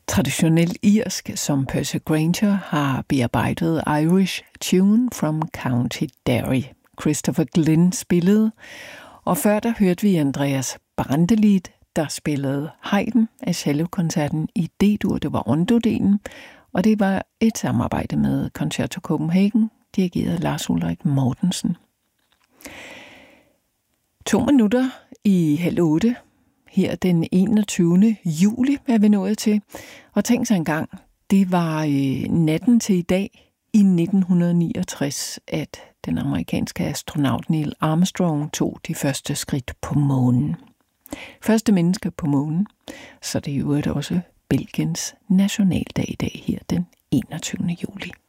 traditionel irsk, som Percy Grainger har bearbejdet Irish Tune from County Derry. Christopher Glynn spillede, og før der hørte vi Andreas Brantelid, der spillede Haydn af cellokoncerten i D-dur. Det var Rondo-delen, og det var et samarbejde med Concerto Copenhagen, dirigeret Lars Ulrik Mortensen. 2 minutter i 7:30. Her den 21. juli er vi nået til. Og tænk sig engang, det var natten til i dag i 1969, at den amerikanske astronaut Neil Armstrong tog de første skridt på månen. Første menneske på månen, så det er jo også Belgiens nationaldag i dag her den 21. juli.